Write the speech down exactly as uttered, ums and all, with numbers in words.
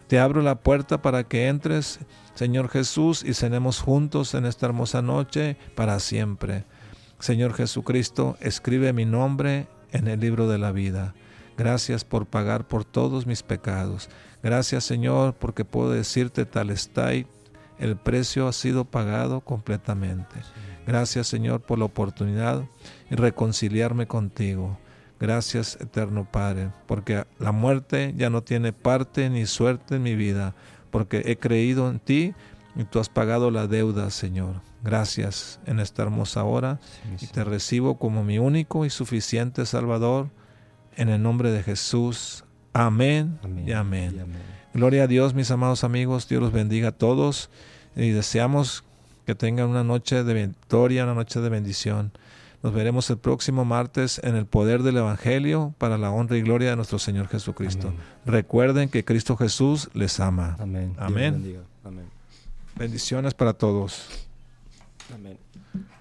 Te abro la puerta para que entres, Señor Jesús, y cenemos juntos en esta hermosa noche para siempre. Señor Jesucristo, escribe mi nombre en el libro de la vida. Gracias por pagar por todos mis pecados. Gracias, Señor, porque puedo decirte tal está y el precio ha sido pagado completamente. Gracias, Señor, por la oportunidad de reconciliarme contigo. Gracias, eterno Padre, porque la muerte ya no tiene parte ni suerte en mi vida, porque he creído en ti y tú has pagado la deuda, Señor. Gracias en esta hermosa hora sí, y te recibo como mi único y suficiente Salvador, en el nombre de Jesús. Amén, amén y amén. Y amén. Gloria a Dios, mis amados amigos. Dios los bendiga a todos y deseamos que tengan una noche de victoria, una noche de bendición. Nos veremos el próximo martes en el poder del Evangelio para la honra y gloria de nuestro Señor Jesucristo. Amén. Recuerden que Cristo Jesús les ama. Amén. Amén. Amén. Bendiciones para todos. Amén.